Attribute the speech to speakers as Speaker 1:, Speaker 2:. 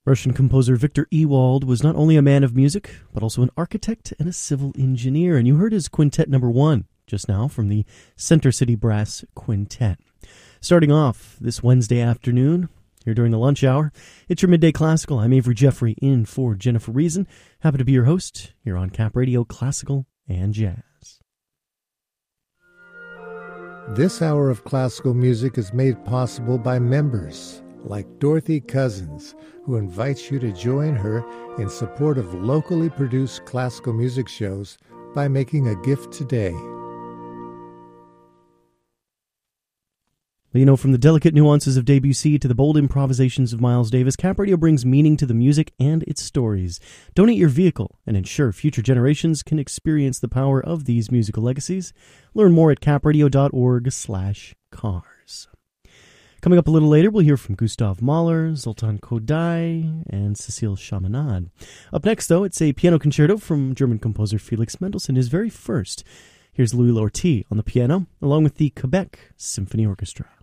Speaker 1: Russian composer Victor Ewald was not only a man of music, but also an architect and a civil engineer. And you heard his Quintet Number 1 just now from the Center City Brass Quintet. Starting off this Wednesday afternoon, here during the lunch hour, it's your Midday Classical. I'm Avery Jeffrey in for Jennifer Reason. Happy to be your host here on Cap Radio Classical and Jazz.
Speaker 2: This hour of classical music is made possible by members like Dorothy Cousins, who invites you to join her in support of locally produced classical music shows by making a gift today.
Speaker 1: Well, you know, from the delicate nuances of Debussy to the bold improvisations of Miles Davis, Cap Radio brings meaning to the music and its stories. Donate your vehicle and ensure future generations can experience the power of these musical legacies. Learn more at capradio.org/cars. Coming up a little later, we'll hear from Gustav Mahler, Zoltan Kodály, and Cécile Chaminade. Up next, though, it's a piano concerto from German composer Felix Mendelssohn, his very first. Here's Louis Lortie on the piano, along with the Quebec Symphony Orchestra.